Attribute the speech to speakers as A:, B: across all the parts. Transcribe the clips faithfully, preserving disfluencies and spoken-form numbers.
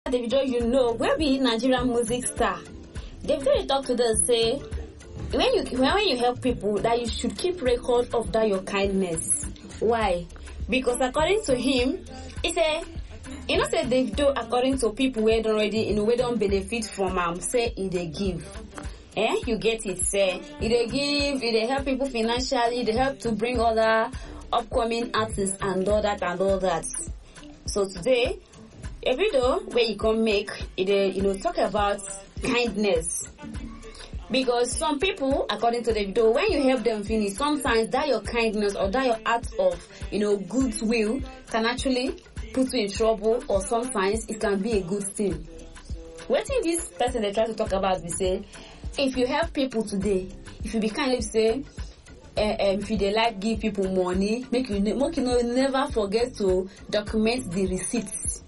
A: Davido, you know, where be Nigerian music star. Davido talk to them say, when you when you help people, that you should keep record of that your kindness. Why? Because according to him, he say, you know, say Davido according to people who don't already, you know, we don't benefit from um, say he they give. Eh, you get it, say he they give, he they help people financially, they help to bring other upcoming artists and all that and all that. So today, a video where you can make it, you know, talk about kindness. Because some people, according to the video, when you help them finish, sometimes that your kindness or that your act of, you know, goodwill can actually put you in trouble, or sometimes it can be a good thing. What if this person they try to talk about, we say, if you help people today, if you be kind of say, uh, um, if you they like give people money, make you, make you know, never forget to document the receipts.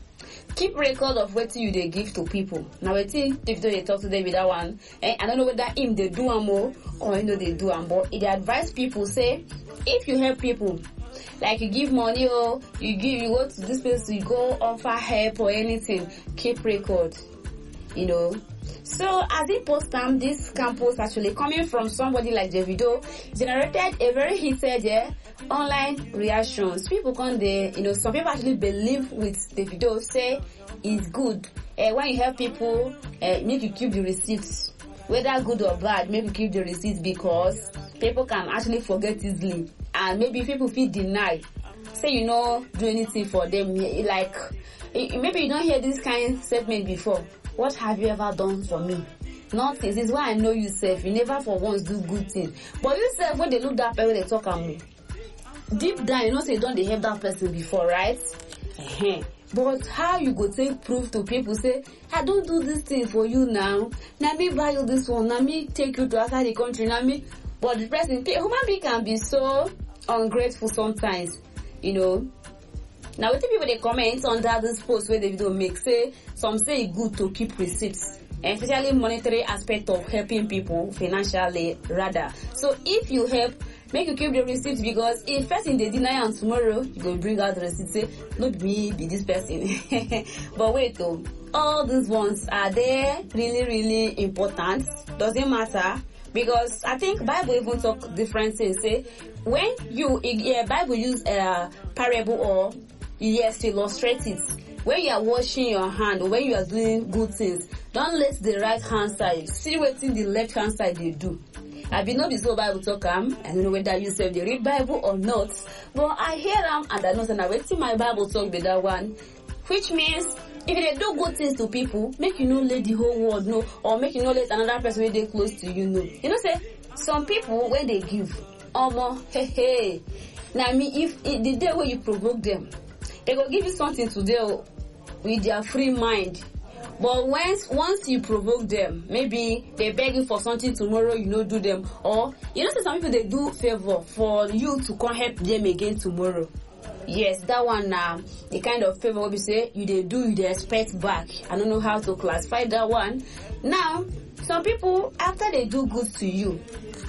A: Keep record of what you they give to people. Now I think if they talk to them with that one, eh, I don't know whether him they do a more or you know they do a more. They advise people say, if you help people, like you give money or you give you go to this place, you go offer help or anything, keep record. You know. So as he post time, this campus actually coming from somebody like Davido generated a very heated yeah, online reactions. People come there, you know, some people actually believe with Davido, say it's good. Uh, when you help people, uh, make you keep the receipts. Whether good or bad, maybe keep the receipts because people can actually forget easily. And maybe people feel denied. Say you know, do anything for them. Like, maybe you don't hear this kind of statement before. What have you ever done for me? Nothing. This is why I know you self. You never for once do good things. But you self, when they look that person, they talk at me. Deep down, you know, say don't they help that person before, right? Uh-huh. But how you go take proof to people say, I don't do this thing for you now. Now me buy you this one. Now me take you to outside the country. Now me. But the person, human being can be so ungrateful sometimes, you know. Now, what people they comment under this post where the video make say some say it's good to keep receipts, especially monetary aspect of helping people financially rather. So if you help, make you keep the receipts because if person they deny and tomorrow you go bring out the receipt say not me be this person. But wait though, all these ones are they really really important? Doesn't matter. Because I think Bible even talk different things. Say when you yeah Bible use a uh, parable or yes to illustrate it. When you are washing your hand or when you are doing good things, don't let the right hand side see what in the left hand side they do. I be not be so Bible talk am. I don't know whether you say they read Bible or not, but I hear them and I know that I wait till my Bible talk with that one, which means if they do good things to people, make you know let the whole world know, or make you know let another person when they close to you know. You know, say some people when they give, um, hey hey. Now I mean, if, if the day when you provoke them, they will give you something today with their free mind. But once once you provoke them, maybe they beg you for something tomorrow, you know, do them, or you know, say some people they do favor for you to come help them again tomorrow. Yes, that one now, uh, the kind of favor what we say you they do, you they expect back. I don't know how to classify that one. Now, some people after they do good to you,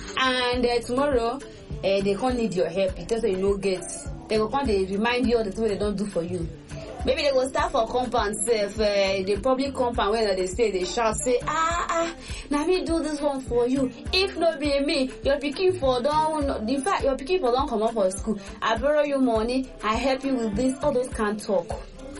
A: and uh, tomorrow uh, they can't need your help because they no get. They will come they remind you of the things they don't do for you. Maybe they will start for compound self, uh, the public compound where they say they shout say ah ah now me do this one for you. If not be me, you're picking for don't in fact you're picking for don't come up for school. I borrow you money, I help you with this, all those can't talk.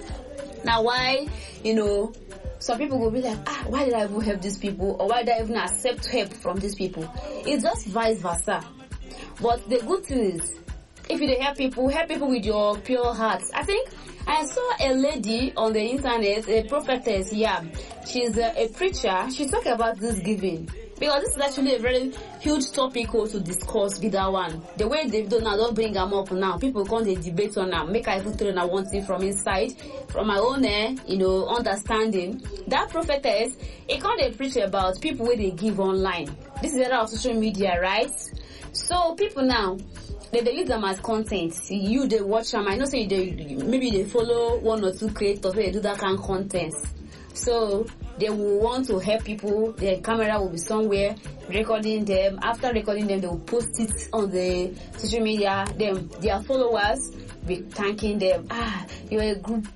A: Now why, you know, some people will be like, ah, why did I even help these people? Or why did I even accept help from these people? It's just vice versa. But the good thing is, if you help people, help people with your pure heart. I think I saw a lady on the internet, a prophetess, yeah. She's a, a preacher. She talked about this giving. Because this is actually a very huge topic to discuss with that one. The way they've done now, don't bring them up now. People come they debate on them. Make I put on one thing from inside, from my own, eh, you know, understanding. That prophetess, it can't they preach about people where they give online. This is era of social media, right? So people now, They, they use them as content. You they watch them. I know say they maybe they follow one or two creators where they do that kind of content. So they will want to help people. Their camera will be somewhere recording them. After recording them, they will post it on the social media. Them their followers be thanking them. Ah, you're a good